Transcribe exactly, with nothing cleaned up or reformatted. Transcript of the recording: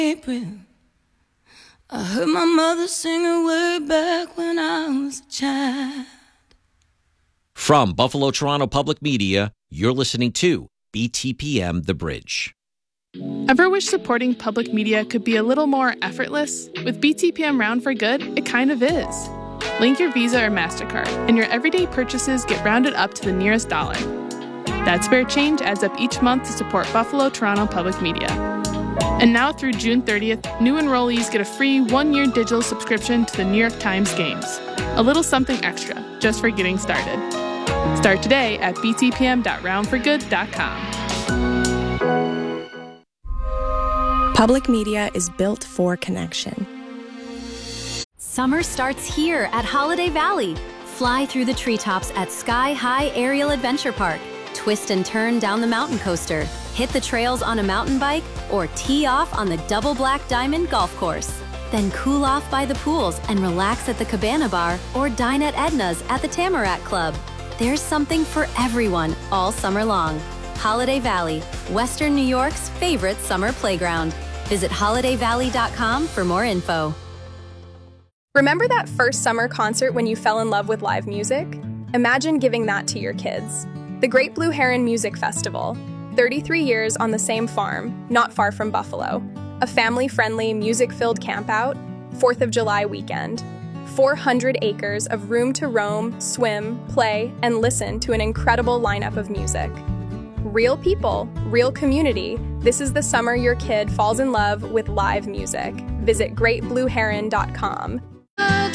April, I heard my mother sing her way back when I was a child. From Buffalo Toronto Public Media, you're listening to B T P M The Bridge. Ever wish supporting public media could be a little more effortless? With B T P M Round for Good, it kind of is. Link your Visa or MasterCard, and your everyday purchases get rounded up to the nearest dollar. That spare change adds up each month to support Buffalo Toronto Public Media. And now through June thirtieth, new enrollees get a free one-year digital subscription to the New York Times Games. A little something extra, just for getting started. Start today at b t p m dot round for good dot com. Public media is built for connection. Summer starts here at Holiday Valley. Fly through the treetops at Sky High Aerial Adventure Park. Twist and turn down the mountain coaster. Hit the trails on a mountain bike or tee off on the Double Black Diamond Golf Course. Then cool off by the pools and relax at the Cabana Bar or dine at Edna's at the Tamarack Club. There's something for everyone all summer long. Holiday Valley, Western New York's favorite summer playground. Visit holiday valley dot com for more info. Remember that first summer concert when you fell in love with live music? Imagine giving that to your kids. The Great Blue Heron Music Festival. thirty-three years on the same farm, not far from Buffalo. A family-friendly, music-filled campout. fourth of July weekend. four hundred acres of room to roam, swim, play, and listen to an incredible lineup of music. Real people, real community. This is the summer your kid falls in love with live music. Visit great blue heron dot com.